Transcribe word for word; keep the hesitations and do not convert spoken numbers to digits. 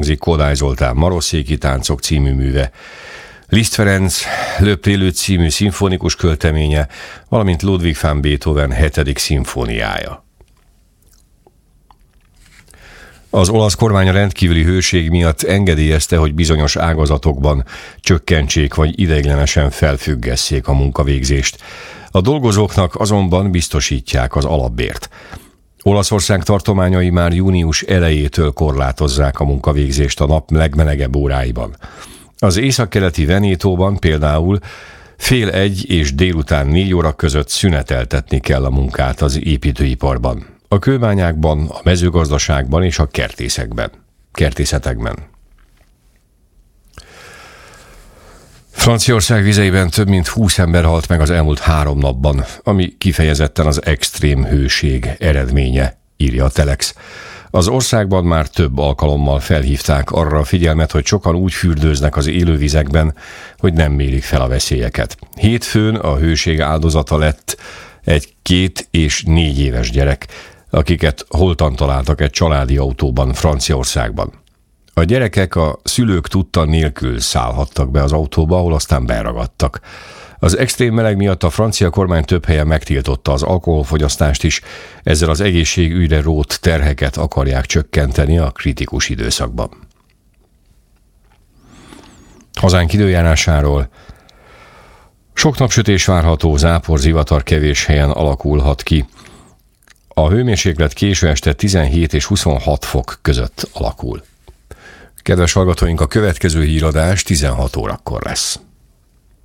hangzik Kodály Zoltán Marosszéki táncok című műve, Liszt Ferenc Le Prélude című szimfonikus költeménye, valamint Ludwig van Beethoven hetedik szimfóniája. Az olasz kormány a rendkívüli hőség miatt engedélyezte, hogy bizonyos ágazatokban csökkentsék vagy ideiglenesen felfüggesszék a munkavégzést. A dolgozóknak azonban biztosítják az alapbért. Olaszország tartományai már június elejétől korlátozzák a munkavégzést a nap legmelegebb óráiban. Az északkeleti Venétóban például fél egy és délután négy óra között szüneteltetni kell a munkát az építőiparban, a kőbányákban, a mezőgazdaságban és a kertészekben, kertészetekben. Franciaország vizeiben több mint húsz ember halt meg az elmúlt három napban, ami kifejezetten az extrém hőség eredménye, írja a Telex. Az országban már több alkalommal felhívták arra a figyelmet, hogy sokan úgy fürdőznek az élővizekben, hogy nem mérik fel a veszélyeket. Hétfőn a hőség áldozata lett egy két és négy éves gyerek, akiket holtan találtak egy családi autóban Franciaországban. A gyerekek a szülők tudta nélkül szállhattak be az autóba, ahol aztán beragadtak. Az extrém meleg miatt a francia kormány több helyen megtiltotta az alkoholfogyasztást is, ezzel az egészségügyre rótt terheket akarják csökkenteni a kritikus időszakban. Hazánk időjárásáról: sok napsütés várható, zápor, zivatar kevés helyen alakulhat ki. A hőmérséklet késő este tizenhét és huszonhat fok között alakul. Kedves hallgatóink, a következő híradás tizenhat órakor lesz.